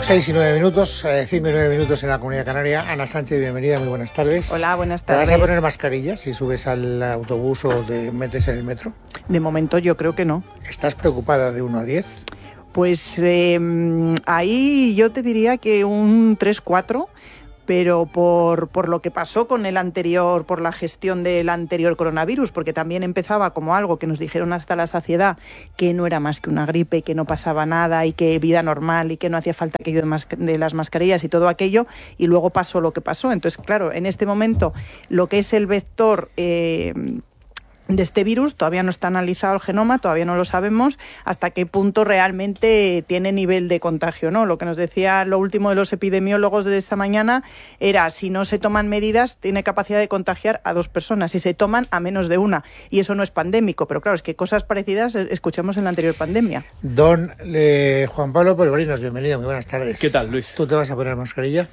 6 y 9 minutos, 5 y 9 minutos en la Comunidad Canaria. Ana Sánchez, bienvenida, muy buenas tardes. Hola, buenas tardes. ¿Te vas a poner mascarilla si subes al autobús o te metes en el metro? De momento yo creo que no. ¿Estás preocupada de 1 a 10? Pues ahí yo te diría que un 3-4, pero por lo que pasó con el anterior, por la gestión del anterior coronavirus, porque también empezaba como algo que nos dijeron hasta la saciedad, que no era más que una gripe, que no pasaba nada y que vida normal y que no hacía falta aquello de las mascarillas y todo aquello, y luego pasó lo que pasó. Entonces, claro, en este momento lo que es el vector de este virus todavía no está analizado el genoma, todavía no lo sabemos hasta qué punto realmente tiene nivel de contagio, ¿no? Lo que nos decía lo último de los epidemiólogos de esta mañana era, si no se toman medidas, tiene capacidad de contagiar a 2 personas, si se toman a menos de 1, y eso no es pandémico, pero claro, es que cosas parecidas escuchamos en la anterior pandemia. Don Juan Pablo Polvorinos, bienvenido, muy buenas tardes. ¿Qué tal, Luis? ¿Tú te vas a poner mascarilla?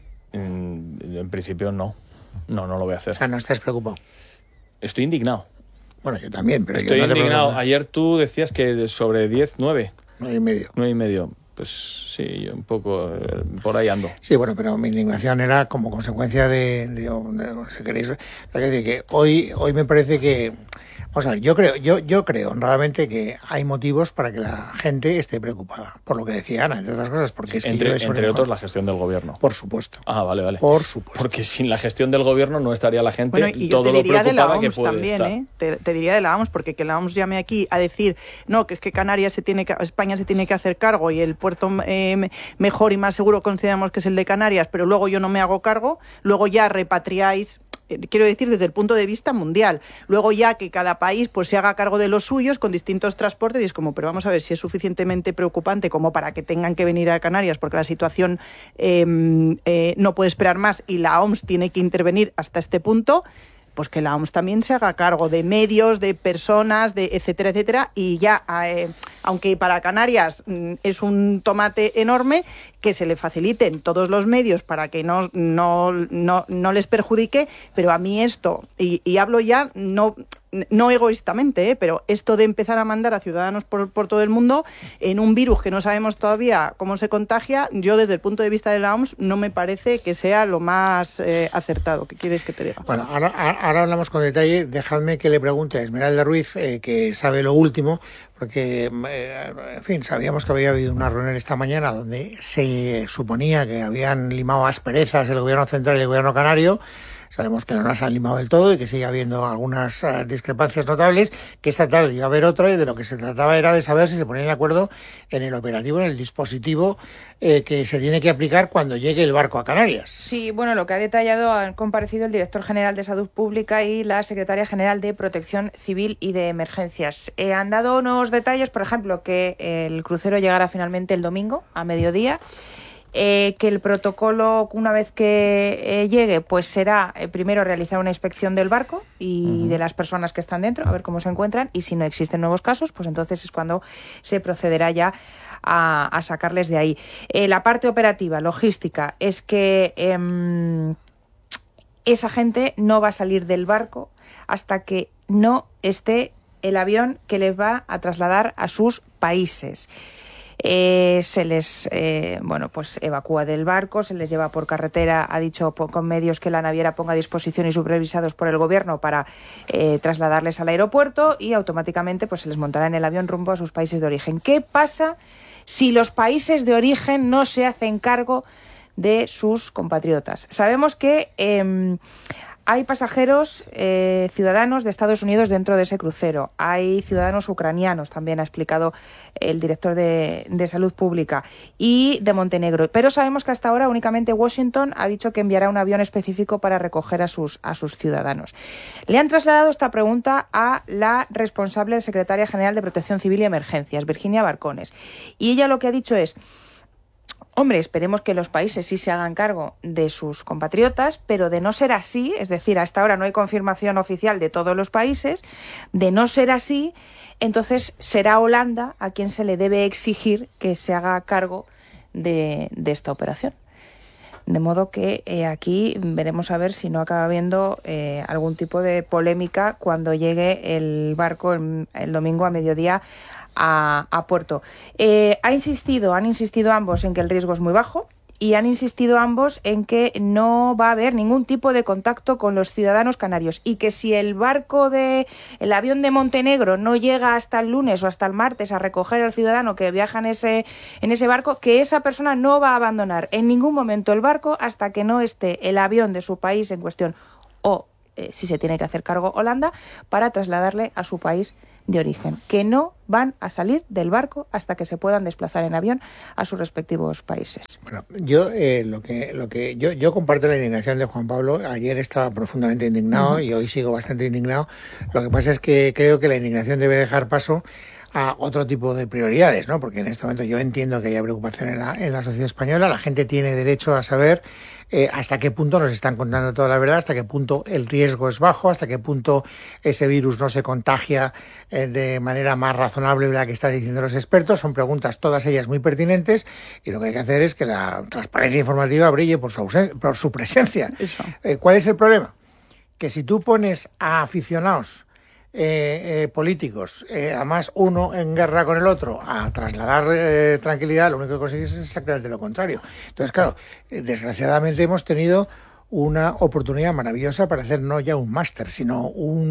En principio no lo voy a hacer. O sea, no estás preocupado. Estoy indignado. Bueno, yo también, pero Estoy yo no indignado. Ayer tú decías que sobre 10, 9. 9,5. 9,5. Pues sí, yo un poco por ahí ando. Sí, bueno, pero mi indignación era como consecuencia de si queréis, es decir, que hoy me parece que, vamos a ver, yo creo honradamente que hay motivos para que la gente esté preocupada, por lo que decía Ana, entre otras cosas, porque es que entre otros la gestión del gobierno. Por supuesto. Ah, vale. Por supuesto. Porque sin la gestión del gobierno no estaría la gente bueno, y todo lo preocupada que puede también, estar. Te diría de la OMS, porque que la OMS llame aquí a decir, no, que es que España se tiene que hacer cargo y el puerto mejor y más seguro consideramos que es el de Canarias, pero luego yo no me hago cargo, luego ya repatriáis, quiero decir, desde el punto de vista mundial. Luego ya que cada país pues se haga cargo de los suyos con distintos transportes, y es como, pero vamos a ver si es suficientemente preocupante como para que tengan que venir a Canarias, porque la situación no puede esperar más y la OMS tiene que intervenir hasta este punto. Pues que la OMS también se haga cargo de medios, de personas, de etcétera, etcétera, y ya, aunque para Canarias es un tomate enorme, que se le faciliten todos los medios para que no les perjudique, pero a mí esto, y hablo ya no egoístamente, pero esto de empezar a mandar a ciudadanos por todo el mundo en un virus que no sabemos todavía cómo se contagia, yo desde el punto de vista de la OMS no me parece que sea lo más acertado. ¿Qué quieres que te diga? Bueno, ahora hablamos con detalle. Dejadme que le pregunte a Esmeralda Ruiz, que sabe lo último, porque, en fin, sabíamos que había habido una reunión esta mañana donde se suponía que habían limado asperezas el gobierno central y el gobierno canario. Sabemos que no las han limado del todo y que sigue habiendo algunas discrepancias notables, que esta tarde iba a haber otra, y de lo que se trataba era de saber si se ponían de acuerdo en el operativo, en el dispositivo que se tiene que aplicar cuando llegue el barco a Canarias. Sí, bueno, lo que ha detallado, han comparecido el director general de Salud Pública y la secretaria general de Protección Civil y de Emergencias. Han dado unos detalles, por ejemplo, que el crucero llegará finalmente el domingo a mediodía. Que el protocolo, una vez que llegue, pues será primero realizar una inspección del barco y de las personas que están dentro, a ver cómo se encuentran, y si no existen nuevos casos, pues entonces es cuando se procederá ya a sacarles de ahí. La parte operativa, logística, es que esa gente no va a salir del barco hasta que no esté el avión que les va a trasladar a sus países. Se les pues evacúa del barco, se les lleva por carretera, ha dicho con medios que la naviera ponga a disposición y supervisados por el gobierno para trasladarles al aeropuerto, y automáticamente pues se les montará en el avión rumbo a sus países de origen. ¿Qué pasa si los países de origen no se hacen cargo de sus compatriotas? Sabemos que hay pasajeros ciudadanos de Estados Unidos dentro de ese crucero. Hay ciudadanos ucranianos, también ha explicado el director de Salud Pública, y de Montenegro. Pero sabemos que hasta ahora únicamente Washington ha dicho que enviará un avión específico para recoger a sus ciudadanos. Le han trasladado esta pregunta a la responsable secretaria general de Protección Civil y Emergencias, Virginia Barcones. Y ella lo que ha dicho es: hombre, esperemos que los países sí se hagan cargo de sus compatriotas, pero de no ser así, es decir, hasta ahora no hay confirmación oficial de todos los países, de no ser así, entonces será Holanda a quien se le debe exigir que se haga cargo de esta operación. De modo que aquí veremos a ver si no acaba habiendo algún tipo de polémica cuando llegue el barco el domingo a mediodía a puerto. Han insistido ambos en que el riesgo es muy bajo. Y han insistido ambos en que no va a haber ningún tipo de contacto con los ciudadanos canarios y que si el avión de Montenegro no llega hasta el lunes o hasta el martes a recoger al ciudadano que viaja en ese barco, que esa persona no va a abandonar en ningún momento el barco hasta que no esté el avión de su país en cuestión o, si se tiene que hacer cargo, Holanda, para trasladarle a su país de origen, que no van a salir del barco hasta que se puedan desplazar en avión a sus respectivos países. Bueno, yo comparto la indignación de Juan Pablo. Ayer estaba profundamente indignado y hoy sigo bastante indignado. Lo que pasa es que creo que la indignación debe dejar paso a otro tipo de prioridades, ¿no? Porque en este momento yo entiendo que haya preocupación en la sociedad española. La gente tiene derecho a saber hasta qué punto nos están contando toda la verdad, hasta qué punto el riesgo es bajo, hasta qué punto ese virus no se contagia de manera más razonable de la que están diciendo los expertos. Son preguntas todas ellas muy pertinentes y lo que hay que hacer es que la transparencia informativa brille por su presencia. ¿Cuál es el problema? Que si tú pones a aficionados políticos, además uno en guerra con el otro, a trasladar tranquilidad, lo único que consigues es exactamente lo contrario. Entonces, claro, desgraciadamente hemos tenido una oportunidad maravillosa para hacer no ya un máster, sino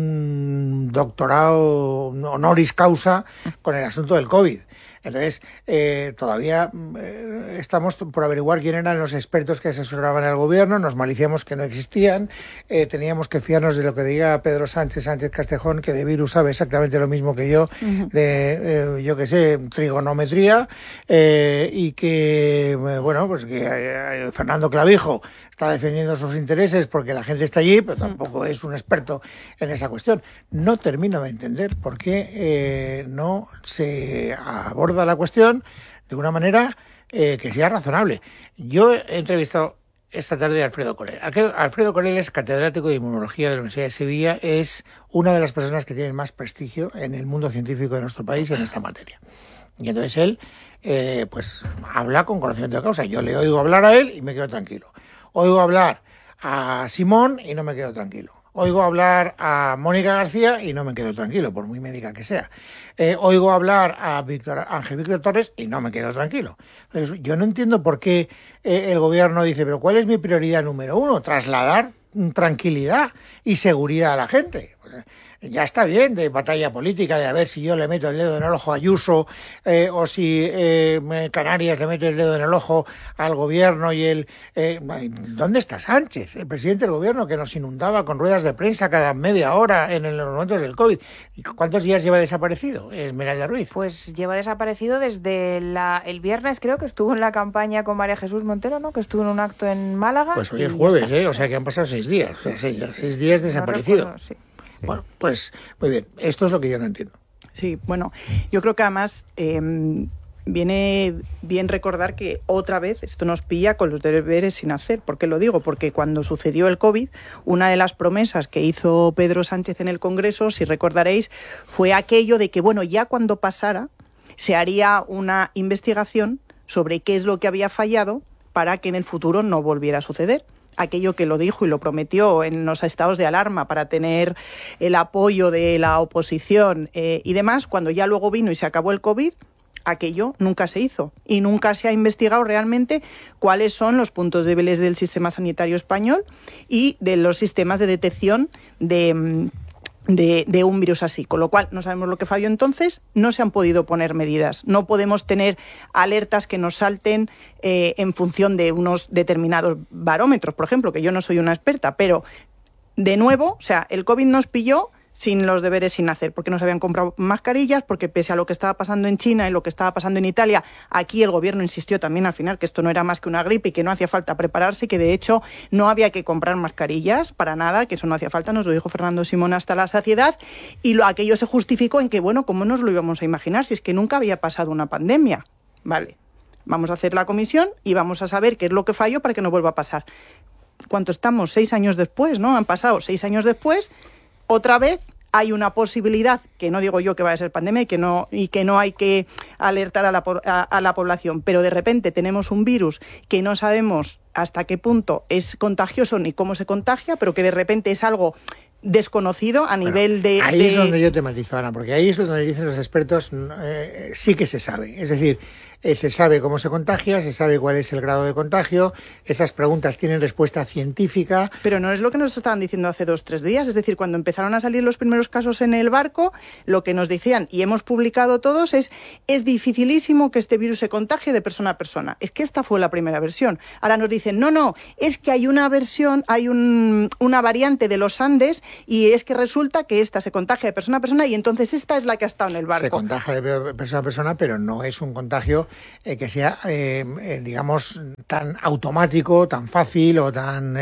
un doctorado honoris causa con el asunto del COVID. Entonces, todavía estamos por averiguar quién eran los expertos que asesoraban al gobierno, nos maliciamos que no existían, teníamos que fiarnos de lo que diga Pedro Sánchez Castejón, que de virus sabe exactamente lo mismo que yo, de, yo qué sé, trigonometría, y que, bueno, pues que Fernando Clavijo está defendiendo sus intereses porque la gente está allí, pero tampoco es un experto en esa cuestión. No termino de entender por qué no se aborda la cuestión de una manera que sea razonable. Yo he entrevistado esta tarde a Alfredo Corel. Alfredo Corel es catedrático de Inmunología de la Universidad de Sevilla, es una de las personas que tienen más prestigio en el mundo científico de nuestro país en esta materia. Y entonces él pues habla con conocimiento de causa. Yo le oigo hablar a él y me quedo tranquilo. Oigo hablar a Simón y no me quedo tranquilo. Oigo hablar a Mónica García y no me quedo tranquilo, por muy médica que sea. Oigo hablar a Ángel Víctor Torres y no me quedo tranquilo. Entonces, yo no entiendo por qué el gobierno dice, pero ¿cuál es mi prioridad número uno? Trasladar tranquilidad y seguridad a la gente. Ya está bien de batalla política, de a ver si yo le meto el dedo en el ojo a Ayuso o si Canarias le mete el dedo en el ojo al gobierno y ¿dónde está Sánchez, el presidente del gobierno, que nos inundaba con ruedas de prensa cada media hora en los momentos del COVID? ¿Cuántos días lleva desaparecido Esmeralda Ruiz? Pues lleva desaparecido desde el viernes, creo que estuvo en la campaña con María Jesús Montero, ¿no? Que estuvo en un acto en Málaga. Pues hoy es jueves, o sea que han pasado 6 días. O sea, 6 días desaparecido. No recuerdo, sí. Bueno, pues muy bien, esto es lo que yo no entiendo. Sí, bueno, yo creo que además viene bien recordar que otra vez esto nos pilla con los deberes sin hacer. ¿Por qué lo digo? Porque cuando sucedió el COVID, una de las promesas que hizo Pedro Sánchez en el Congreso, si recordaréis, fue aquello de que, bueno, ya cuando pasara se haría una investigación sobre qué es lo que había fallado para que en el futuro no volviera a suceder. Aquello que lo dijo y lo prometió en los estados de alarma para tener el apoyo de la oposición y demás, cuando ya luego vino y se acabó el COVID, aquello nunca se hizo y nunca se ha investigado realmente cuáles son los puntos débiles del sistema sanitario español y de los sistemas de detección de un virus así, con lo cual no sabemos lo que falló entonces, no se han podido poner medidas, no podemos tener alertas que nos salten en función de unos determinados barómetros, por ejemplo, que yo no soy una experta, pero de nuevo, o sea, el COVID nos pilló sin los deberes sin hacer, porque no se habían comprado mascarillas, porque pese a lo que estaba pasando en China y lo que estaba pasando en Italia, aquí el gobierno insistió también al final que esto no era más que una gripe y que no hacía falta prepararse, que de hecho no había que comprar mascarillas para nada, que eso no hacía falta, nos lo dijo Fernando Simón hasta la saciedad, y aquello se justificó en que, bueno, ¿cómo nos lo íbamos a imaginar si es que nunca había pasado una pandemia? Vale, vamos a hacer la comisión y vamos a saber qué es lo que falló para que no vuelva a pasar. ¿Cuánto estamos? 6 años después, ¿no? Han pasado 6 años después. Otra vez hay una posibilidad, que no digo yo que vaya a ser pandemia y que no hay que alertar a la población, pero de repente tenemos un virus que no sabemos hasta qué punto es contagioso ni cómo se contagia, pero que de repente es algo desconocido a nivel de... Ahí es donde yo te matizo, Ana, porque ahí es donde dicen los expertos, sí que se sabe. Es decir, se sabe cómo se contagia, se sabe cuál es el grado de contagio, esas preguntas tienen respuesta científica. Pero no es lo que nos estaban diciendo hace 2-3 días, es decir, cuando empezaron a salir los primeros casos en el barco, lo que nos decían, y hemos publicado todos, es dificilísimo que este virus se contagie de persona a persona. Es que esta fue la primera versión. Ahora nos dicen, no, es que hay una versión, hay una variante de los Andes, y es que resulta que esta se contagia de persona a persona, y entonces esta es la que ha estado en el barco. Se contagia de persona a persona, pero no es un contagio que sea, digamos, tan automático, tan fácil o tan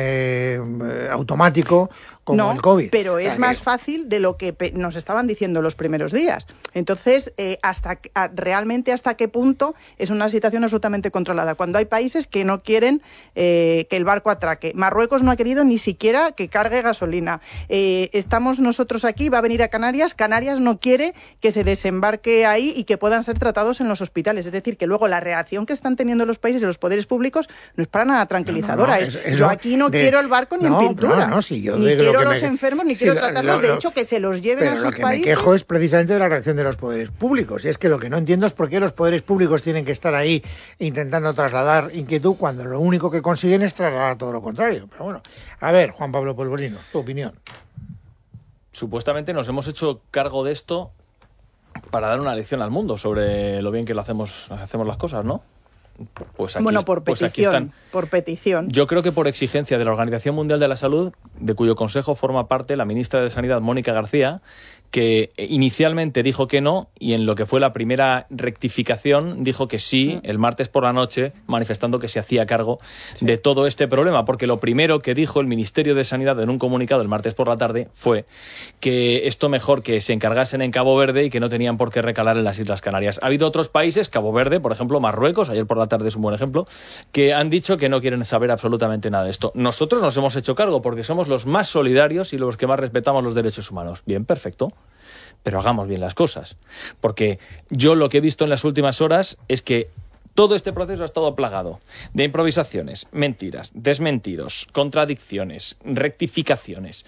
automático como el COVID. Pero es más fácil de lo que nos estaban diciendo los primeros días. Entonces, realmente hasta qué punto es una situación absolutamente controlada. Cuando hay países que no quieren que el barco atraque. Marruecos no ha querido ni siquiera que cargue gasolina. Estamos nosotros aquí, va a venir a Canarias. Canarias no quiere que se desembarque ahí y que puedan ser tratados en los hospitales. Es decir, que luego la reacción que están teniendo los países y los poderes públicos no es para nada tranquilizadora. Yo aquí no quiero el barco ni en pintura. Si yo ni quiero los enfermos, ni quiero tratarlos. De hecho, que se los lleven a sus países. Pero lo que me quejo es precisamente de la reacción de los poderes públicos. Y es que lo que no entiendo es por qué los poderes públicos tienen que estar ahí intentando trasladar inquietud cuando lo único que consiguen es trasladar todo lo contrario. Pero bueno, a ver, Juan Pablo Polvorinos, tu opinión. Supuestamente nos hemos hecho cargo de esto para dar una lección al mundo sobre lo bien que hacemos las cosas, ¿no? Pues aquí, por petición, aquí están. Por petición. Yo creo que por exigencia de la Organización Mundial de la Salud, de cuyo consejo forma parte la ministra de Sanidad, Mónica García, que inicialmente dijo que no, y en lo que fue la primera rectificación dijo que sí el martes por la noche, manifestando que se hacía cargo de todo este problema, porque lo primero que dijo el Ministerio de Sanidad en un comunicado el martes por la tarde fue que esto mejor que se encargasen en Cabo Verde y que no tenían por qué recalar en las Islas Canarias. Ha habido otros países, Cabo Verde, por ejemplo, Marruecos, ayer por la tarde es un buen ejemplo, que han dicho que no quieren saber absolutamente nada de esto. Nosotros nos hemos hecho cargo porque somos los más solidarios y los que más respetamos los derechos humanos. Bien, perfecto. Pero hagamos bien las cosas. Porque yo lo que he visto en las últimas horas es que todo este proceso ha estado plagado de improvisaciones, mentiras, desmentidos, contradicciones, rectificaciones.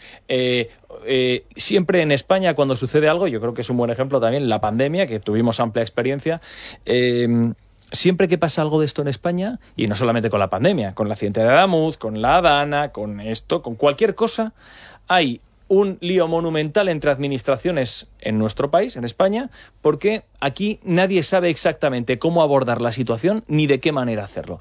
Siempre en España, cuando sucede algo, yo creo que es un buen ejemplo también la pandemia, que tuvimos amplia experiencia. Siempre que pasa algo de esto en España, y no solamente con la pandemia, con el accidente de Adamuz, con la Adana, con esto, con cualquier cosa, hay un lío monumental entre administraciones en nuestro país, en España, porque aquí nadie sabe exactamente cómo abordar la situación ni de qué manera hacerlo.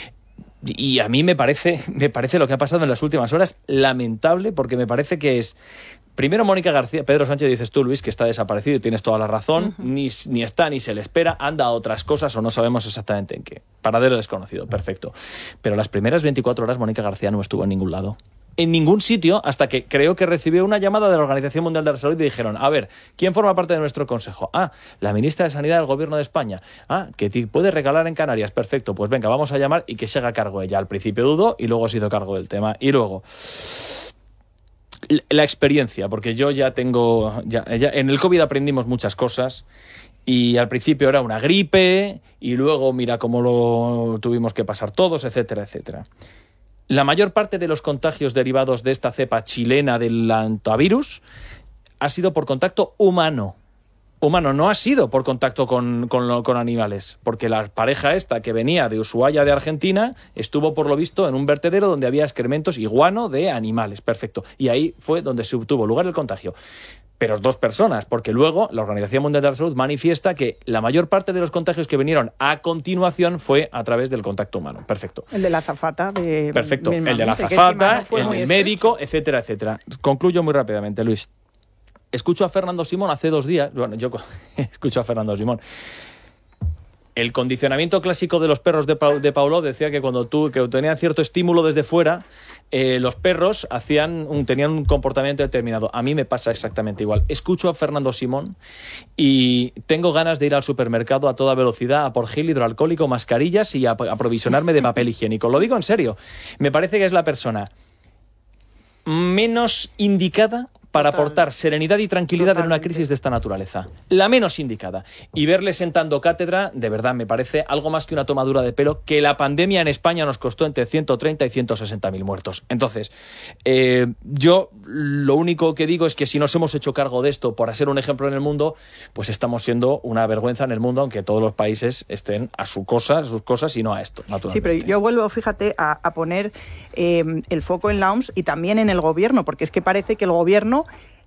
Y a mí me parece lo que ha pasado en las últimas horas lamentable, porque me parece que es... Primero Mónica García, Pedro Sánchez, dices tú, Luis, que está desaparecido y tienes toda la razón, ni está ni se le espera, anda a otras cosas o no sabemos exactamente en qué. Paradero desconocido, perfecto. Pero las primeras 24 horas Mónica García no estuvo en ningún lado. En ningún sitio, hasta que creo que recibió una llamada de la Organización Mundial de la Salud y dijeron, a ver, ¿quién forma parte de nuestro consejo? La ministra de Sanidad del Gobierno de España. Que puede regalar en Canarias, perfecto, pues venga, vamos a llamar y que se haga cargo ella. Al principio dudó y luego se hizo cargo del tema. Y luego... la experiencia, porque yo ya tengo... ya en el COVID aprendimos muchas cosas y al principio era una gripe y luego mira cómo lo tuvimos que pasar todos, etcétera, etcétera. La mayor parte de los contagios derivados de esta cepa chilena del hantavirus ha sido por contacto humano. No ha sido por contacto con animales, porque la pareja esta que venía de Ushuaia de Argentina estuvo por lo visto en un vertedero donde había excrementos y guano de animales, perfecto, y ahí fue donde se tuvo lugar el contagio. Pero 2 personas, porque luego la Organización Mundial de la Salud manifiesta que la mayor parte de los contagios que vinieron a continuación fue a través del contacto humano, perfecto. El de la azafata. Perfecto, el de la azafata, el del médico, etcétera, etcétera. Concluyo muy rápidamente, Luis. Escucho a Fernando Simón hace 2 días, bueno, yo escucho a Fernando Simón. El condicionamiento clásico de los perros de Pavlov decía que cuando que tenían cierto estímulo desde fuera, los perros tenían un comportamiento determinado. A mí me pasa exactamente igual. Escucho a Fernando Simón y tengo ganas de ir al supermercado a toda velocidad a por gel hidroalcohólico, mascarillas y a aprovisionarme de papel higiénico. Lo digo en serio. Me parece que es la persona menos indicada para Total. aportar serenidad y tranquilidad en una Totalmente. crisis de esta naturaleza. La menos indicada. Y verle sentando cátedra, de verdad, me parece algo más que una tomadura de pelo, que la pandemia en España nos costó entre 130 y 160.000 muertos. Entonces, yo lo único que digo es que si nos hemos hecho cargo de esto por ser un ejemplo en el mundo, pues estamos siendo una vergüenza en el mundo, aunque todos los países estén a sus cosas y no a esto, naturalmente. Sí, pero yo vuelvo, fíjate, a poner el foco en la OMS y también en el gobierno, porque es que parece que el gobierno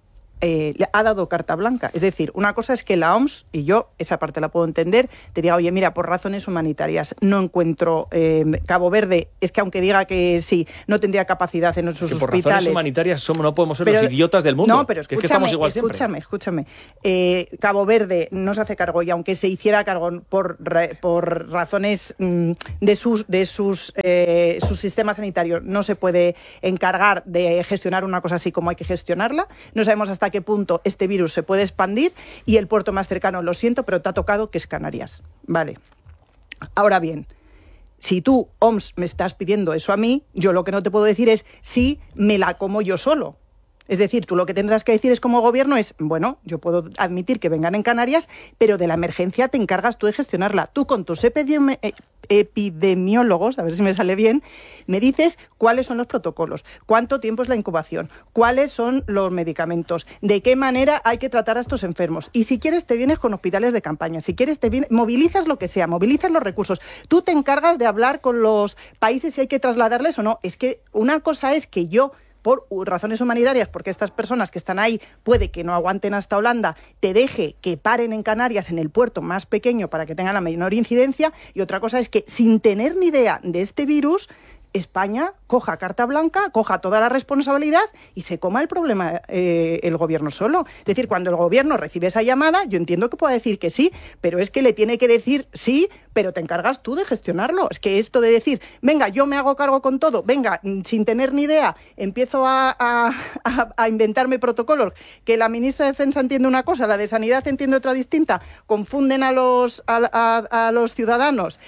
le ha dado carta blanca. Es decir, una cosa es que la OMS, y yo esa parte la puedo entender, te diga, oye, mira, por razones humanitarias no encuentro Cabo Verde, es que aunque diga que sí, no tendría capacidad en nuestros que por hospitales. razones humanitarias no podemos ser Pero, los idiotas del mundo. No, pero que es que estamos igual escúchame. Cabo Verde no se hace cargo, y aunque se hiciera cargo por razones de sus sistemas sanitarios, no se puede encargar de gestionar una cosa así como hay que gestionarla. No sabemos hasta qué punto este virus se puede expandir, y el puerto más cercano, lo siento, pero te ha tocado, que es Canarias. Vale. Ahora bien, si tú, OMS, me estás pidiendo eso a mí, yo lo que no te puedo decir es si me la como yo solo. Es decir, tú lo que tendrás que decir es, como gobierno, es, bueno, yo puedo admitir que vengan en Canarias, pero de la emergencia te encargas tú de gestionarla. Tú con tus epidemiólogos, a ver si me sale bien, me dices cuáles son los protocolos, cuánto tiempo es la incubación, cuáles son los medicamentos, de qué manera hay que tratar a estos enfermos. Y si quieres te vienes con hospitales de campaña, si quieres movilizas lo que sea, movilizas los recursos. Tú te encargas de hablar con los países si hay que trasladarles o no. Es que una cosa es que yo, por razones humanitarias, porque estas personas que están ahí puede que no aguanten hasta Holanda, te deje que paren en Canarias, en el puerto más pequeño, para que tengan la menor incidencia, y otra cosa es que, sin tener ni idea de este virus, España coja carta blanca, coja toda la responsabilidad y se coma el problema el gobierno solo. Es decir, cuando el gobierno recibe esa llamada, yo entiendo que pueda decir que sí, pero es que le tiene que decir sí, pero te encargas tú de gestionarlo. Es que esto de decir, venga, yo me hago cargo con todo, venga, sin tener ni idea, empiezo a inventarme protocolos, que la ministra de Defensa entiende una cosa, la de Sanidad entiende otra distinta, confunden a los ciudadanos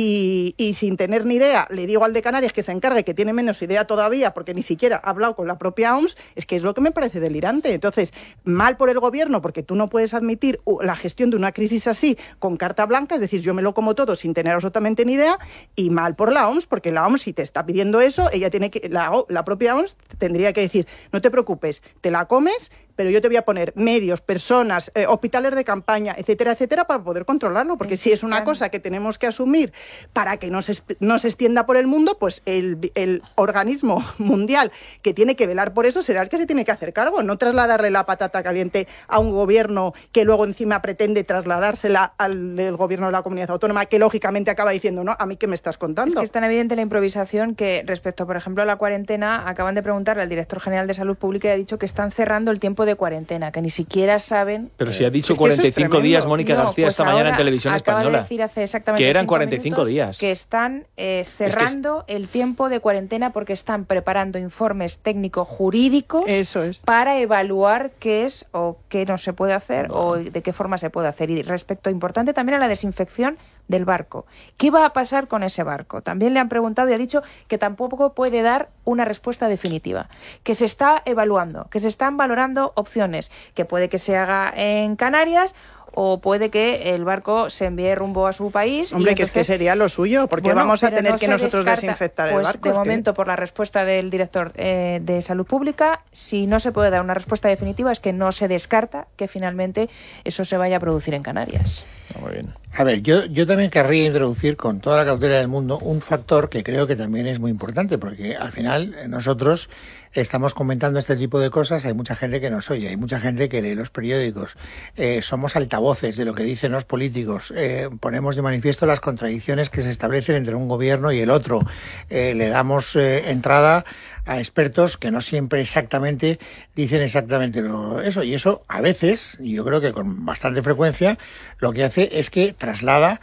y sin tener ni idea, le digo al de Canarias que se encargue, que tiene menos idea todavía, porque ni siquiera ha hablado con la propia OMS, es que es lo que me parece delirante. Entonces, mal por el gobierno, porque tú no puedes admitir la gestión de una crisis así con carta blanca, es decir, yo me lo como todo sin tener absolutamente ni idea, y mal por la OMS, porque la OMS, si te está pidiendo eso, ella tiene que, la propia OMS tendría que decir, no te preocupes, te la comes, pero yo te voy a poner medios, personas, hospitales de campaña, etcétera, etcétera, para poder controlarlo, porque si es una cosa que tenemos que asumir para que no se extienda por el mundo, pues el organismo mundial que tiene que velar por eso será el que se tiene que hacer cargo, no trasladarle la patata caliente a un gobierno que luego encima pretende trasladársela al del gobierno de la comunidad autónoma, que lógicamente acaba diciendo, no, a mí qué me estás contando. Es que es tan evidente la improvisación que, respecto, por ejemplo, a la cuarentena, acaban de preguntarle al director general de Salud Pública y ha dicho que están cerrando el tiempo de cuarentena, que ni siquiera saben... Pero si ha dicho es que eso es 45 días, tremendo. Mónica García, pues esta mañana en Televisión acaba Española. de decir hace exactamente que eran 5 45 minutos días. que están cerrando el tiempo de cuarentena porque están preparando informes técnico-jurídicos Eso es. para evaluar qué es o qué no se puede hacer o de qué forma se puede hacer. Y respecto, importante también, a la desinfección del barco. ¿Qué va a pasar con ese barco? También le han preguntado y ha dicho que tampoco puede dar una respuesta definitiva, que se está evaluando, que se están valorando opciones, que puede que se haga en Canarias o puede que el barco se envíe rumbo a su país. Hombre, y que es que entonces, sería lo suyo, porque bueno, vamos a pero tener no que se nosotros descarta. desinfectar Pues el barco. de es que- momento, por la respuesta del director de Salud Pública, si no se puede dar una respuesta definitiva, es que no se descarta que finalmente eso se vaya a producir en Canarias. Muy bien. A ver, yo también querría introducir, con toda la cautela del mundo, un factor que creo que también es muy importante, porque al final nosotros estamos comentando este tipo de cosas, hay mucha gente que nos oye, hay mucha gente que lee los periódicos, somos altavoces de lo que dicen los políticos, ponemos de manifiesto las contradicciones que se establecen entre un gobierno y el otro, le damos entrada a expertos que no siempre exactamente dicen exactamente eso, y eso a veces, y yo creo que con bastante frecuencia, lo que hace es que traslada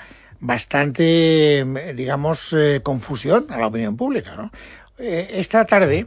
bastante, digamos, confusión a la opinión pública, ¿no? Esta tarde,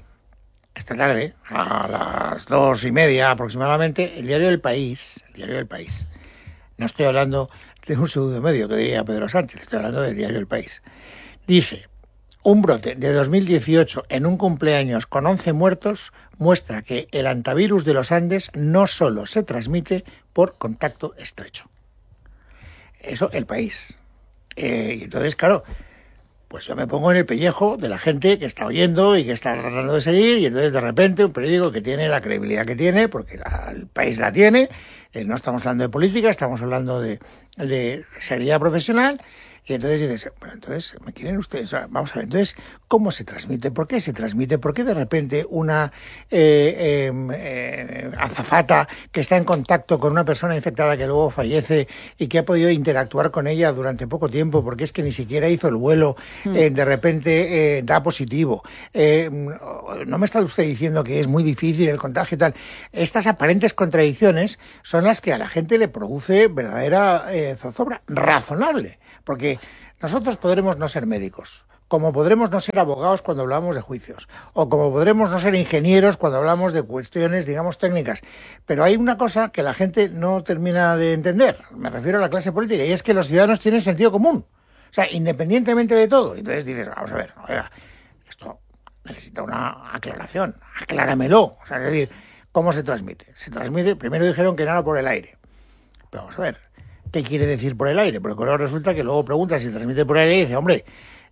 a las 2:30 aproximadamente, el diario El País, no estoy hablando de un pseudo medio que diría Pedro Sánchez, estoy hablando del diario El País, dice: un brote de 2018 en un cumpleaños con 11 muertos muestra que el hantavirus de los Andes no solo se transmite por contacto estrecho. Eso, el país. Y entonces, claro, pues yo me pongo en el pellejo de la gente que está oyendo y que está tratando de seguir, y entonces de repente un periódico que tiene la credibilidad que tiene, porque el país la tiene, no estamos hablando de política, estamos hablando de seriedad profesional. Y entonces dices, bueno, entonces, ¿me quieren ustedes? Vamos a ver, entonces, ¿cómo se transmite? ¿Por qué se transmite? ¿Por qué de repente una azafata que está en contacto con una persona infectada que luego fallece y que ha podido interactuar con ella durante poco tiempo, porque es que ni siquiera hizo el vuelo, de repente da positivo? ¿No me está usted diciendo que es muy difícil el contagio y tal? Estas aparentes contradicciones son las que a la gente le produce verdadera zozobra razonable. Porque nosotros podremos no ser médicos, como podremos no ser abogados cuando hablamos de juicios, o como podremos no ser ingenieros cuando hablamos de cuestiones, digamos, técnicas. Pero hay una cosa que la gente no termina de entender, me refiero a la clase política, y es que los ciudadanos tienen sentido común. O sea, independientemente de todo. Entonces dices, vamos a ver, oiga, esto necesita una aclaración, acláramelo. O sea, es decir, ¿cómo se transmite? Se transmite, primero dijeron que nada por el aire. Pero vamos a ver, ¿qué quiere decir por el aire? Porque luego resulta que luego preguntas si se transmite por el aire y dice, hombre,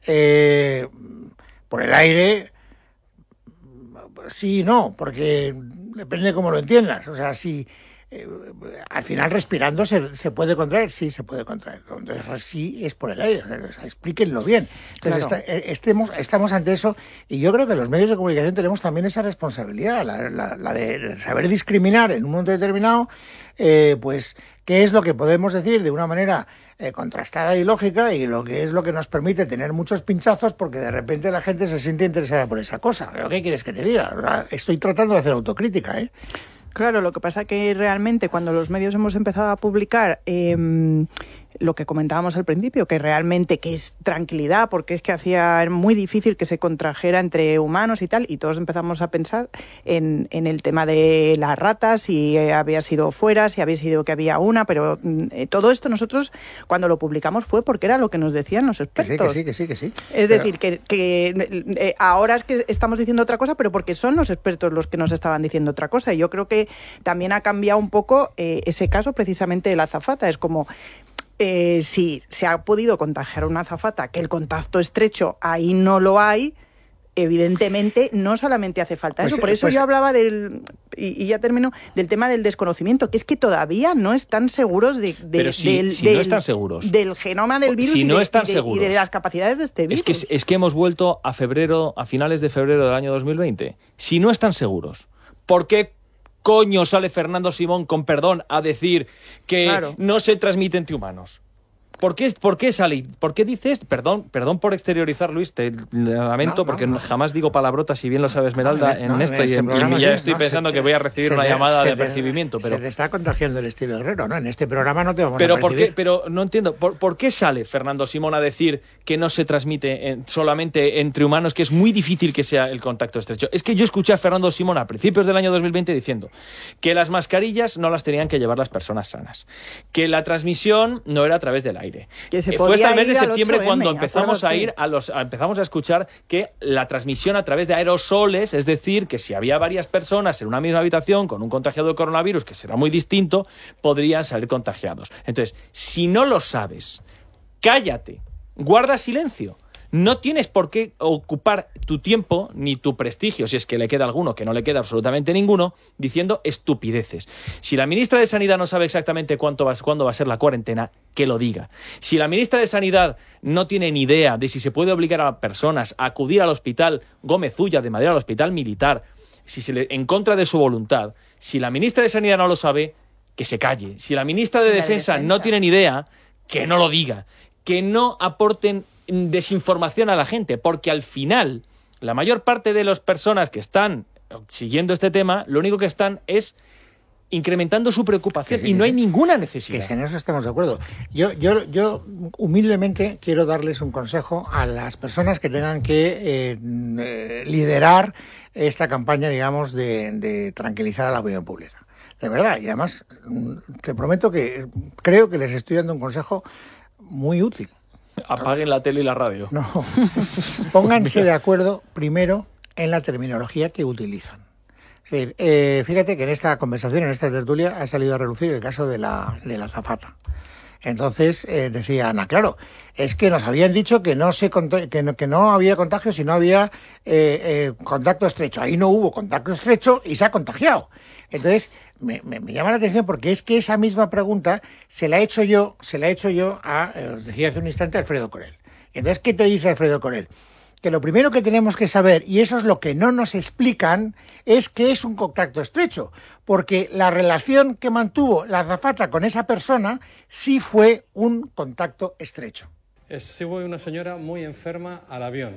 por el aire, sí y no, porque depende de cómo lo entiendas. O sea, si al final respirando se puede contraer, sí se puede contraer. Entonces sí es por el aire, o sea, explíquenlo bien. Entonces claro. Estamos ante eso, y yo creo que los medios de comunicación tenemos también esa responsabilidad, la de saber discriminar en un momento determinado, pues qué es lo que podemos decir de una manera contrastada y lógica, y lo que es lo que nos permite tener muchos pinchazos porque de repente la gente se siente interesada por esa cosa. ¿Pero qué quieres que te diga? O sea, estoy tratando de hacer autocrítica, ¿eh? Claro, lo que pasa que realmente cuando los medios hemos empezado a publicar lo que comentábamos al principio, que realmente que es tranquilidad, porque es que hacía muy difícil que se contrajera entre humanos y tal, y todos empezamos a pensar en el tema de las ratas, si había sido fuera, si había sido que había una, pero todo esto nosotros cuando lo publicamos fue porque era lo que nos decían los expertos. Que sí. Es decir, que ahora es que estamos diciendo otra cosa, pero porque son los expertos los que nos estaban diciendo otra cosa, y yo creo que también ha cambiado un poco ese caso precisamente de la azafata. Es como si se ha podido contagiar a una azafata, que el contacto estrecho ahí no lo hay, evidentemente no solamente hace falta eso. Por eso yo hablaba y ya termino, del tema del desconocimiento, que es que todavía no están seguros del genoma del virus y de las capacidades de este virus. Es que hemos vuelto a finales de febrero del año 2020. Si no están seguros, ¿por qué coño sale Fernando Simón, con perdón, a decir que no se transmite entre humanos? ¿Por qué sale? ¿Por qué dices? Perdón por exteriorizar, Luis, te lamento, porque jamás digo palabrotas, si bien lo sabe Esmeralda, en esto, y ya estoy pensando que voy a recibir una llamada de apercibimiento. Pero se te está contagiando el estilo Herrero, ¿no? En este programa no te vamos a percibir. Pero no entiendo, ¿por qué sale Fernando Simón a decir que no se transmite solamente entre humanos, que es muy difícil que sea el contacto estrecho? Es que yo escuché a Fernando Simón a principios del año 2020 diciendo que las mascarillas no las tenían que llevar las personas sanas, que la transmisión no era a través del aire. Fue hasta el mes de septiembre cuando empezamos a escuchar que la transmisión a través de aerosoles, es decir, que si había varias personas en una misma habitación con un contagiado de coronavirus, que será muy distinto, podrían salir contagiados. Entonces, si no lo sabes, cállate, guarda silencio. No tienes por qué ocupar tu tiempo ni tu prestigio, si es que le queda alguno, que no le queda absolutamente ninguno, diciendo estupideces. Si la ministra de Sanidad no sabe exactamente cuándo va a ser la cuarentena, que lo diga. Si la ministra de Sanidad no tiene ni idea de si se puede obligar a personas a acudir al hospital Gómez Ulla de Madrid, al hospital militar, en contra de su voluntad, si la ministra de Sanidad no lo sabe, que se calle. Si la ministra de Defensa no tiene ni idea, que no lo diga. Que no aporten desinformación a la gente, porque al final la mayor parte de las personas que están siguiendo este tema, lo único que están es incrementando su preocupación, y no hay ninguna necesidad. Que en eso estamos de acuerdo. Yo humildemente quiero darles un consejo a las personas que tengan que liderar esta campaña, digamos, de tranquilizar a la opinión pública. De verdad, y además te prometo que creo que les estoy dando un consejo muy útil. Apaguen la tele y la radio. No, pónganse de acuerdo primero en la terminología que utilizan. Es decir, fíjate que en esta conversación, en esta tertulia, ha salido a relucir el caso de la azafata. Entonces decía Ana, claro, es que nos habían dicho que que no había contagio si no había contacto estrecho. Ahí no hubo contacto estrecho y se ha contagiado. Entonces me llama la atención porque es que esa misma pregunta se la he hecho yo a, os decía hace un instante, a Alfredo Corel. Entonces, ¿qué te dice Alfredo Corel? Que lo primero que tenemos que saber, y eso es lo que no nos explican, es qué es un contacto estrecho, porque la relación que mantuvo la azafata con esa persona sí fue un contacto estrecho. Sube una señora muy enferma al avión,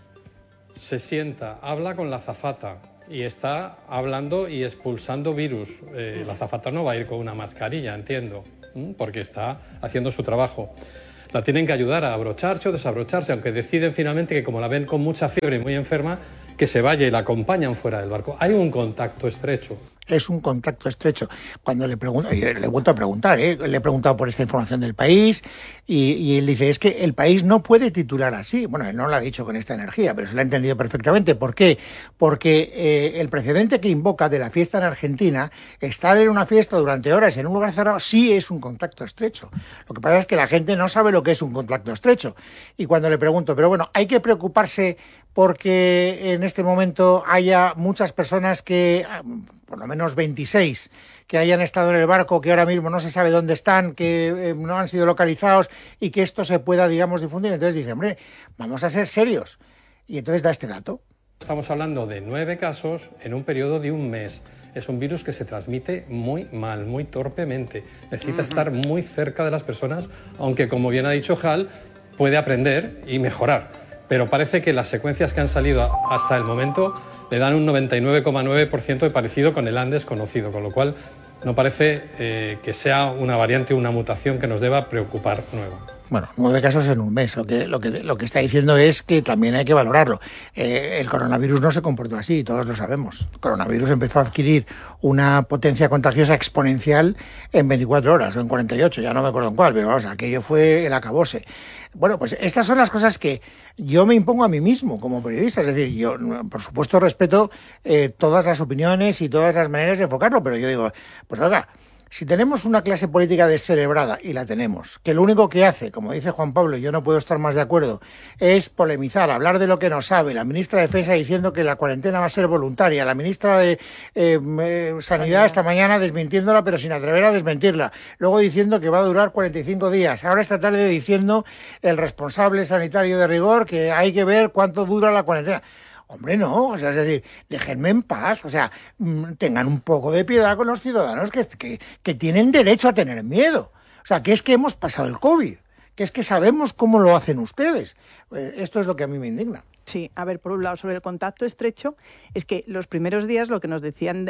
se sienta, habla con la azafata y está hablando y expulsando virus. La azafata no va a ir con una mascarilla, entiendo, porque está haciendo su trabajo. La tienen que ayudar a abrocharse o desabrocharse, aunque deciden finalmente que como la ven con mucha fiebre y muy enferma, que se vaya y la acompañan fuera del barco. Hay un contacto estrecho. Es un contacto estrecho. Cuando le pregunto, le he vuelto a preguntar, le he preguntado por esta información del País y él dice, es que el País no puede titular así. Bueno, él no lo ha dicho con esta energía, pero se lo ha entendido perfectamente. ¿Por qué? Porque el precedente que invoca de la fiesta en Argentina, estar en una fiesta durante horas en un lugar cerrado, sí es un contacto estrecho. Lo que pasa es que la gente no sabe lo que es un contacto estrecho. Y cuando le pregunto, pero bueno, hay que preocuparse porque en este momento haya muchas personas que, por lo menos 26, que hayan estado en el barco, que ahora mismo no se sabe dónde están, que no han sido localizados y que esto se pueda, digamos, difundir. Entonces dice, hombre, vamos a ser serios. Y entonces da este dato. Estamos hablando de 9 casos en un periodo de un mes. Es un virus que se transmite muy mal, muy torpemente. Necesita estar muy cerca de las personas, aunque, como bien ha dicho Hal, puede aprender y mejorar. Pero parece que las secuencias que han salido hasta el momento le dan un 99,9% de parecido con el Andes conocido, con lo cual no parece que sea una variante, una mutación que nos deba preocupar nueva. Bueno, 9 casos en un mes. Lo que está diciendo es que también hay que valorarlo. El coronavirus no se comportó así, todos lo sabemos. El coronavirus empezó a adquirir una potencia contagiosa exponencial en 24 horas o en 48, ya no me acuerdo en cuál, pero vamos, aquello fue el acabose. Bueno, pues estas son las cosas que yo me impongo a mí mismo como periodista. Es decir, yo, por supuesto, respeto todas las opiniones y todas las maneras de enfocarlo, pero yo digo, pues oiga, si tenemos una clase política descerebrada, y la tenemos, que lo único que hace, como dice Juan Pablo, y yo no puedo estar más de acuerdo, es polemizar, hablar de lo que no sabe, la ministra de Defensa diciendo que la cuarentena va a ser voluntaria, la ministra de Sanidad esta mañana desmintiéndola, pero sin atrever a desmentirla, luego diciendo que va a durar 45 días, ahora esta tarde diciendo el responsable sanitario de rigor que hay que ver cuánto dura la cuarentena. Hombre, no, o sea, es decir, déjenme en paz, o sea, tengan un poco de piedad con los ciudadanos que tienen derecho a tener miedo. O sea, que es que hemos pasado el COVID, que es que sabemos cómo lo hacen ustedes. Esto es lo que a mí me indigna. Sí, a ver, por un lado, sobre el contacto estrecho, es que los primeros días lo que nos decían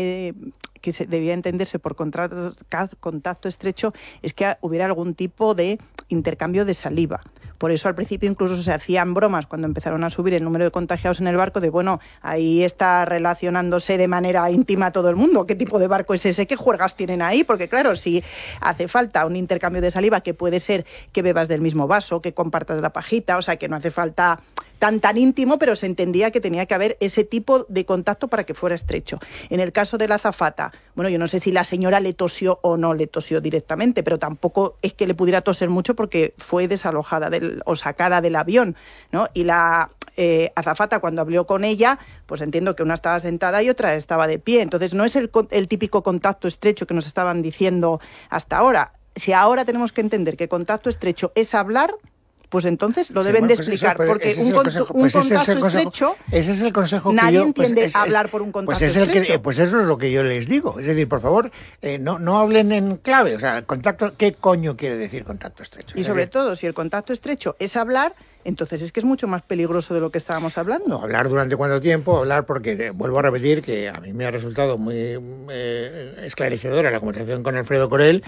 que se debía entenderse por contacto estrecho es que hubiera algún tipo de intercambio de saliva. Por eso al principio incluso se hacían bromas cuando empezaron a subir el número de contagiados en el barco de, bueno, ahí está relacionándose de manera íntima todo el mundo. ¿Qué tipo de barco es ese? ¿Qué juergas tienen ahí? Porque claro, si hace falta un intercambio de saliva, que puede ser que bebas del mismo vaso, que compartas la pajita, o sea, que no hace falta tan íntimo, pero se entendía que tenía que haber ese tipo de contacto para que fuera estrecho. En el caso de la azafata, bueno, yo no sé si la señora le tosió o no le tosió directamente, pero tampoco es que le pudiera toser mucho porque fue desalojada o sacada del avión, ¿no? Y la azafata, cuando habló con ella, pues entiendo que una estaba sentada y otra estaba de pie. Entonces no es el típico contacto estrecho que nos estaban diciendo hasta ahora. Si ahora tenemos que entender que contacto estrecho es hablar, pues entonces lo deben de explicar, porque un contacto estrecho, ese es el consejo que nadie yo, entiende hablar por un contacto estrecho. Pues eso es lo que yo les digo. Es decir, por favor, no hablen en clave. O sea, contacto, ¿qué coño quiere decir contacto estrecho? Y sobre todo, si el contacto estrecho es hablar, entonces es que es mucho más peligroso de lo que estábamos hablando. No, hablar durante cuánto tiempo, hablar porque, vuelvo a repetir, que a mí me ha resultado muy esclarecedora la conversación con Alfredo Corel,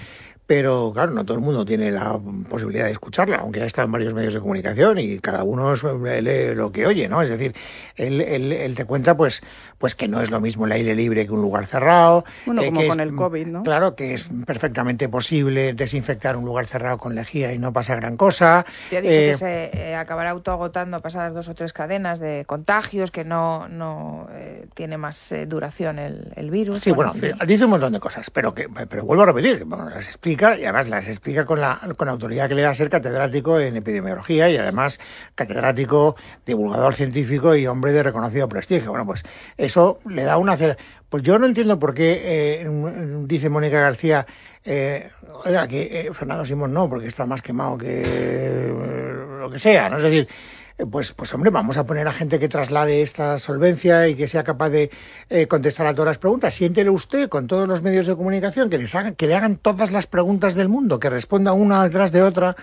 pero claro, no todo el mundo tiene la posibilidad de escucharla, aunque ha estado en varios medios de comunicación y cada uno lee lo que oye, ¿no? Es decir, él te cuenta pues que no es lo mismo el aire libre que un lugar cerrado. Bueno, como con el COVID, ¿no? Claro, que es perfectamente posible desinfectar un lugar cerrado con lejía y no pasa gran cosa. Te ha dicho que se acabará autoagotando pasadas 2 o 3 cadenas de contagios, que no tiene más duración el virus. Sí, bueno, dice un montón de cosas, pero vuelvo a repetir, las explica, y además las explica con la autoridad que le da ser catedrático en epidemiología y además catedrático, divulgador científico y hombre de reconocido prestigio. Bueno, pues eso le da una... Pues yo no entiendo por qué, dice Mónica García, oiga, que Fernando Simón no, porque está más quemado que lo que sea, ¿no? Es decir, pues hombre, vamos a poner a gente que traslade esta solvencia y que sea capaz de contestar a todas las preguntas. Siéntele usted con todos los medios de comunicación que le hagan todas las preguntas del mundo, que responda una detrás de otra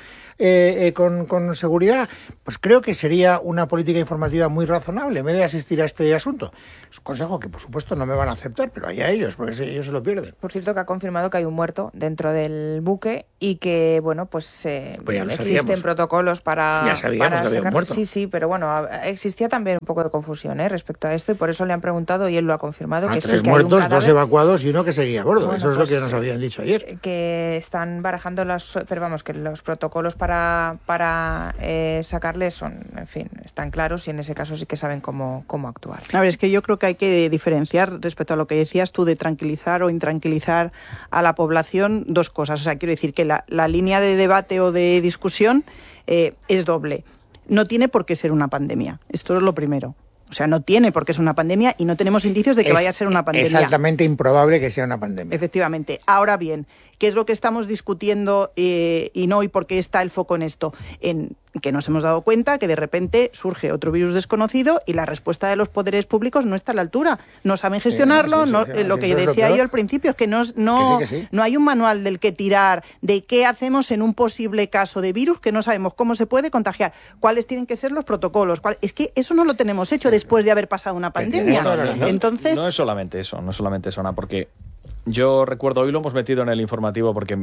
con seguridad. Pues creo que sería una política informativa muy razonable en vez de asistir a este asunto. Es un consejo que por supuesto no me van a aceptar, pero allá ellos, porque ellos se lo pierden. Por cierto, que ha confirmado que hay un muerto dentro del buque y que, bueno, pues existen protocolos para... Ya sabíamos que había un muerto. Sí, pero bueno, existía también un poco de confusión respecto a esto y por eso le han preguntado y él lo ha confirmado. Que 3 sí, que muertos, hay un 2 evacuados y uno que seguía a bordo. Bueno, eso es lo que nos habían dicho ayer. Que están barajando pero vamos, que los protocolos para sacarles son, en fin, están claros y en ese caso sí que saben cómo actuar. A ver, es que yo creo que hay que diferenciar respecto a lo que decías tú de tranquilizar o intranquilizar a la población 2 cosas. O sea, quiero decir que la línea de debate o de discusión es doble. No tiene por qué ser una pandemia. Esto es lo primero. O sea, no tiene por qué ser una pandemia y no tenemos indicios de que vaya a ser una pandemia. Es altamente improbable que sea una pandemia. Efectivamente. Ahora bien, ¿qué es lo que estamos discutiendo y por qué está el foco en esto? En que nos hemos dado cuenta que de repente surge otro virus desconocido y la respuesta de los poderes públicos no está a la altura. No saben gestionarlo. Lo que decía yo al principio es que no hay un manual del que tirar de qué hacemos en un posible caso de virus que no sabemos cómo se puede contagiar, cuáles tienen que ser los protocolos. Es que eso no lo tenemos hecho después de haber pasado una pandemia. Entonces, no es solamente eso, Ana, porque yo recuerdo, hoy lo hemos metido en el informativo porque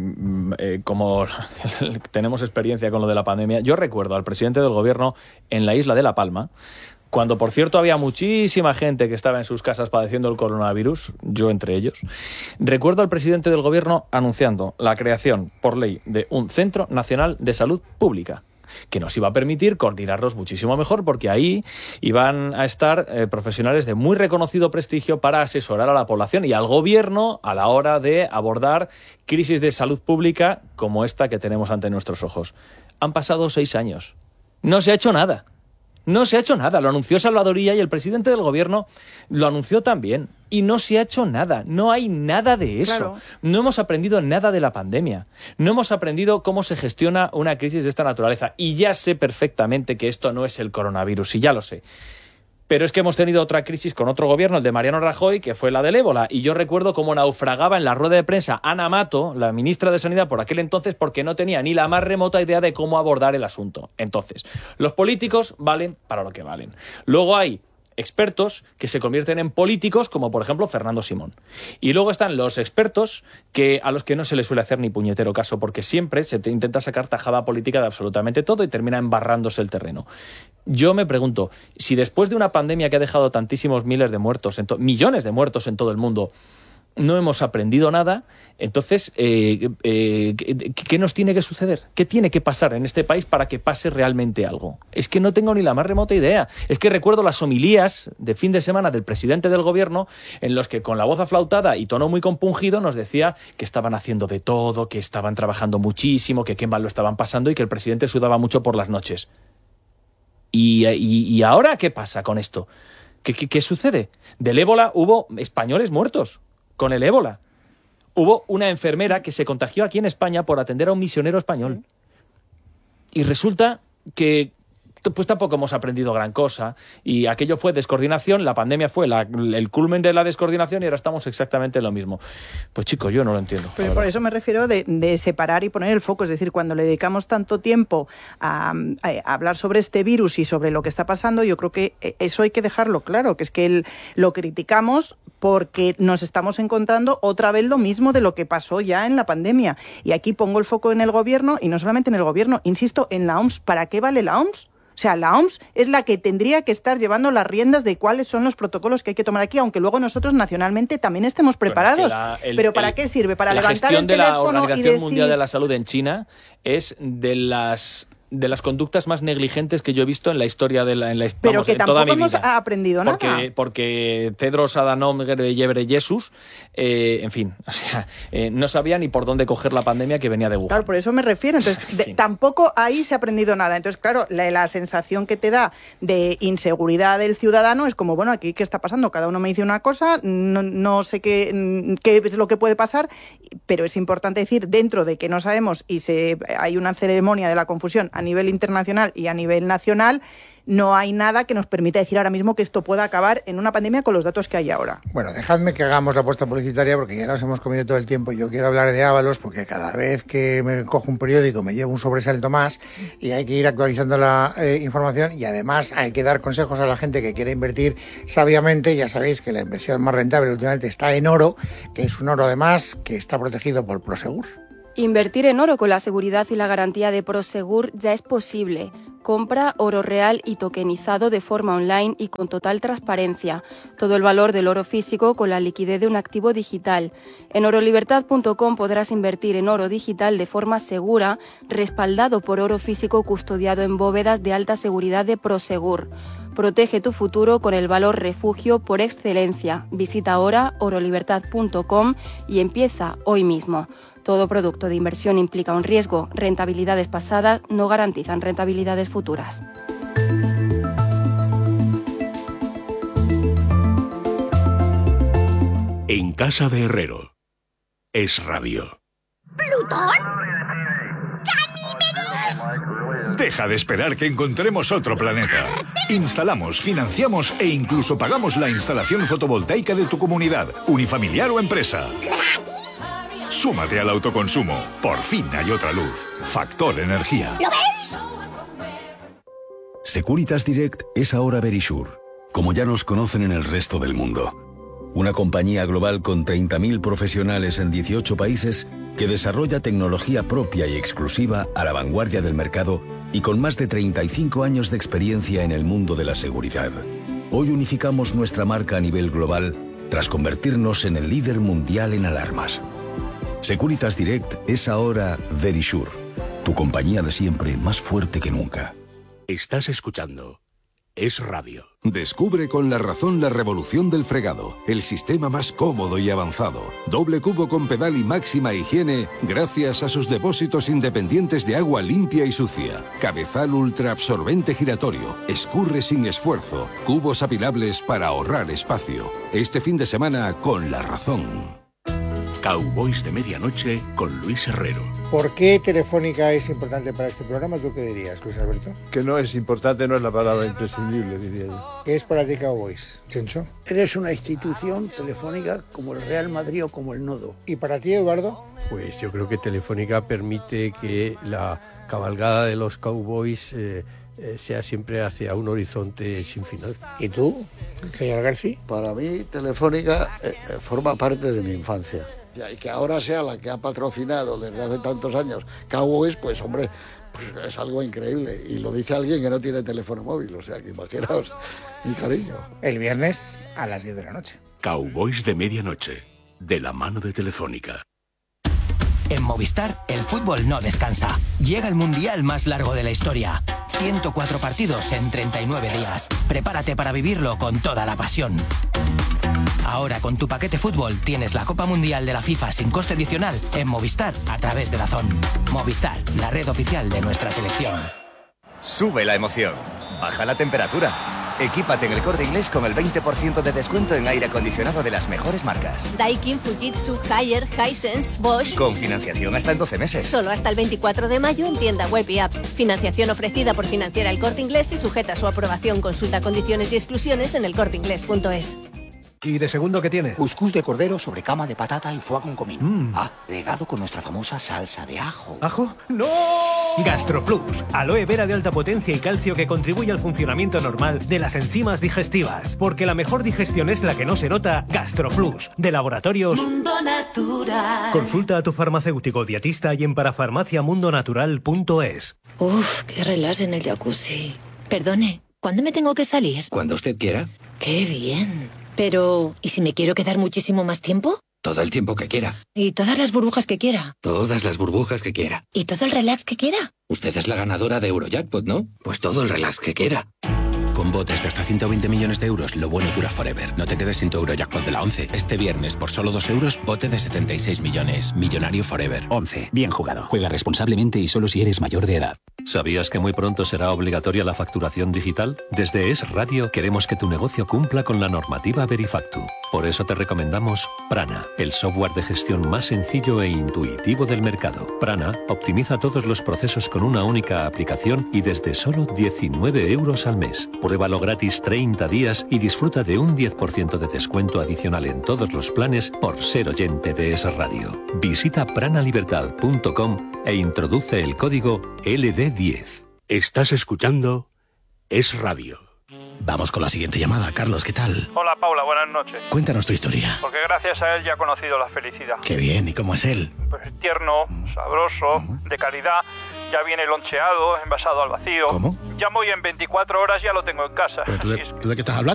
como tenemos experiencia con lo de la pandemia, yo recuerdo al presidente del gobierno en la isla de La Palma, cuando por cierto había muchísima gente que estaba en sus casas padeciendo el coronavirus, yo entre ellos. Recuerdo al presidente del gobierno anunciando la creación por ley de un Centro Nacional de Salud Pública, que nos iba a permitir coordinarnos muchísimo mejor, porque ahí iban a estar profesionales de muy reconocido prestigio para asesorar a la población y al gobierno a la hora de abordar crisis de salud pública como esta que tenemos ante nuestros ojos. Han pasado 6 años. No se ha hecho nada. No se ha hecho nada. Lo anunció Salvador Illa y el presidente del gobierno lo anunció también. Y no se ha hecho nada. No hay nada de eso. Claro. No hemos aprendido nada de la pandemia. No hemos aprendido cómo se gestiona una crisis de esta naturaleza. Y ya sé perfectamente que esto no es el coronavirus, y ya lo sé. Pero es que hemos tenido otra crisis con otro gobierno, el de Mariano Rajoy, que fue la del ébola. Y yo recuerdo cómo naufragaba en la rueda de prensa Ana Mato, la ministra de Sanidad por aquel entonces, porque no tenía ni la más remota idea de cómo abordar el asunto. Entonces, los políticos valen para lo que valen. Luego hay expertos que se convierten en políticos, como por ejemplo Fernando Simón. Y luego están los expertos a los que no se les suele hacer ni puñetero caso, porque siempre se intenta sacar tajada política de absolutamente todo y termina embarrándose el terreno. Yo me pregunto, si después de una pandemia que ha dejado tantísimos millones de muertos en todo el mundo, no hemos aprendido nada, entonces, ¿qué nos tiene que suceder? ¿Qué tiene que pasar en este país para que pase realmente algo? Es que no tengo ni la más remota idea. Es que recuerdo las homilías de fin de semana del presidente del gobierno en los que con la voz aflautada y tono muy compungido nos decía que estaban haciendo de todo, que estaban trabajando muchísimo, que qué mal lo estaban pasando y que el presidente sudaba mucho por las noches. ¿Y ahora qué pasa con esto? ¿Qué sucede? Del ébola hubo españoles muertos con el ébola. Hubo una enfermera que se contagió aquí en España por atender a un misionero español. Y resulta que pues tampoco hemos aprendido gran cosa, y aquello fue descoordinación, la pandemia fue el culmen de la descoordinación y ahora estamos exactamente en lo mismo. Pues chicos, yo no lo entiendo. Pero por eso me refiero de separar y poner el foco, es decir, cuando le dedicamos tanto tiempo a hablar sobre este virus y sobre lo que está pasando, yo creo que eso hay que dejarlo claro, que es que lo criticamos porque nos estamos encontrando otra vez lo mismo de lo que pasó ya en la pandemia. Y aquí pongo el foco en el gobierno, y no solamente en el gobierno, insisto, en la OMS. ¿Para qué vale la OMS? O sea, la OMS es la que tendría que estar llevando las riendas de cuáles son los protocolos que hay que tomar aquí, aunque luego nosotros nacionalmente también estemos preparados. Bueno, es que ¿pero para qué sirve? Para levantar el teléfono y decir... La gestión de la Organización Mundial de la Salud en China es de las conductas más negligentes que yo he visto en la historia de pero que en tampoco toda mi hemos vida. Aprendido nada. Porque Tedros Adhanom Ghebreyesus, en fin, o sea, no sabía ni por dónde coger la pandemia que venía de Wuhan. Claro, por eso me refiero. Entonces, sí. Tampoco ahí se ha aprendido nada. Entonces, claro, la sensación que te da de inseguridad del ciudadano es como, bueno, aquí, ¿qué está pasando? Cada uno me dice una cosa, no sé qué es lo que puede pasar, pero es importante decir, dentro de que no sabemos y hay una ceremonia de la confusión a nivel internacional y a nivel nacional, no hay nada que nos permita decir ahora mismo que esto pueda acabar en una pandemia con los datos que hay ahora. Bueno, dejadme que hagamos la apuesta publicitaria porque ya nos hemos comido todo el tiempo. Yo quiero hablar de Ábalos porque cada vez que me cojo un periódico me llevo un sobresalto más y hay que ir actualizando la información, y además hay que dar consejos a la gente que quiere invertir sabiamente. Ya sabéis que la inversión más rentable últimamente está en oro, que es un oro además que está protegido por Prosegur. Invertir en oro con la seguridad y la garantía de Prosegur ya es posible. Compra oro real y tokenizado de forma online y con total transparencia. Todo el valor del oro físico con la liquidez de un activo digital. En orolibertad.com podrás invertir en oro digital de forma segura, respaldado por oro físico custodiado en bóvedas de alta seguridad de Prosegur. Protege tu futuro con el valor refugio por excelencia. Visita ahora orolibertad.com y empieza hoy mismo. Todo producto de inversión implica un riesgo. Rentabilidades pasadas no garantizan rentabilidades futuras. En casa de Herrero. Es Radio. ¿Plutón? ¿Ganímedes? Deja de esperar que encontremos otro planeta. Instalamos, financiamos e incluso pagamos la instalación fotovoltaica de tu comunidad, unifamiliar o empresa. Súmate al autoconsumo. Por fin hay otra luz. Factor Energía. ¿Lo veis? Securitas Direct es ahora Verisure, como ya nos conocen en el resto del mundo. Una compañía global con 30.000 profesionales en 18 países que desarrolla tecnología propia y exclusiva a la vanguardia del mercado y con más de 35 años de experiencia en el mundo de la seguridad. Hoy unificamos nuestra marca a nivel global tras convertirnos en el líder mundial en alarmas. Securitas Direct es ahora Verisure, tu compañía de siempre más fuerte que nunca. Estás escuchando Es Radio. Descubre con La Razón la revolución del fregado, el sistema más cómodo y avanzado. Doble cubo con pedal y máxima higiene gracias a sus depósitos independientes de agua limpia y sucia. Cabezal ultra absorbente giratorio, escurre sin esfuerzo, cubos apilables para ahorrar espacio. Este fin de semana con La Razón. Cowboys de Medianoche con Luis Herrero. ¿Por qué Telefónica es importante para este programa? ¿Tú qué dirías, Luis Alberto? Que no es importante, no es la palabra imprescindible, diría yo. ¿Qué es para ti Cowboys, Chencho? Eres una institución telefónica como el Real Madrid o como el Nodo. ¿Y para ti, Eduardo? Pues yo creo que Telefónica permite que la cabalgada de los Cowboys sea siempre hacia un horizonte sin final. ¿Y tú, señor García? Para mí, Telefónica forma parte de mi infancia. Y que ahora sea la que ha patrocinado desde hace tantos años Cowboys, pues hombre, pues es algo increíble. Y lo dice alguien que no tiene teléfono móvil, o sea que imaginaos mi cariño. El viernes a las 10 de la noche. Cowboys de Medianoche, de la mano de Telefónica. En Movistar, el fútbol no descansa. Llega el mundial más largo de la historia. 104 partidos en 39 días. Prepárate para vivirlo con toda la pasión. Ahora con tu paquete fútbol tienes la Copa Mundial de la FIFA sin coste adicional en Movistar a través de DAZN. Movistar, la red oficial de nuestra selección. Sube la emoción, baja la temperatura. Equípate en el Corte Inglés con el 20% de descuento en aire acondicionado de las mejores marcas. Daikin, Fujitsu, Haier, Hisense, Bosch. Con financiación hasta en 12 meses. Solo hasta el 24 de mayo en tienda web y app. Financiación ofrecida por Financiera El Corte Inglés y sujeta a su aprobación. Consulta condiciones y exclusiones en elcorteinglés.es. ¿Y de segundo qué tiene? Cuscús de cordero sobre cama de patata y foie con comino. Regado con nuestra famosa salsa de ajo. ¿Ajo? ¡No! GastroPlus, aloe vera de alta potencia y calcio que contribuye al funcionamiento normal de las enzimas digestivas. Porque la mejor digestión es la que no se nota. GastroPlus, de Laboratorios Mundo Natural. Consulta a tu farmacéutico dietista y en parafarmaciamundonatural.es. Uf, qué relax en el jacuzzi. Perdone, ¿cuándo me tengo que salir? Cuando usted quiera. Qué bien. Pero, ¿y si me quiero quedar muchísimo más tiempo? Todo el tiempo que quiera. ¿Y todas las burbujas que quiera? Todas las burbujas que quiera. ¿Y todo el relax que quiera? Usted es la ganadora de Eurojackpot, ¿no? Pues todo el relax que quiera. Con botes de hasta 120 millones de euros, lo bueno dura forever. No te quedes sin tu Eurojackpot de la 11. Este viernes, por solo 2 euros, bote de 76 millones. Millonario forever. 11. Bien jugado. Juega responsablemente y solo si eres mayor de edad. ¿Sabías que muy pronto será obligatoria la facturación digital? Desde Es Radio queremos que tu negocio cumpla con la normativa Verifactu. Por eso te recomendamos Prana, el software de gestión más sencillo e intuitivo del mercado. Prana optimiza todos los procesos con una única aplicación y desde solo 19 euros al mes. Pruébalo gratis 30 días y disfruta de un 10% de descuento adicional en todos los planes por ser oyente de Es Radio. Visita pranalibertad.com e introduce el código LD10. Estás escuchando Es Radio. Vamos con la siguiente llamada. Carlos, ¿qué tal? Hola, Paula, buenas noches. Cuéntanos tu historia. Porque gracias a él ya he conocido la felicidad. Qué bien, ¿y cómo es él? Pues tierno, sabroso, de calidad, ya viene loncheado, envasado al vacío. ¿Cómo? Llamo y en 24 horas ya lo tengo en casa. ¿Pero tú de qué estás hablando?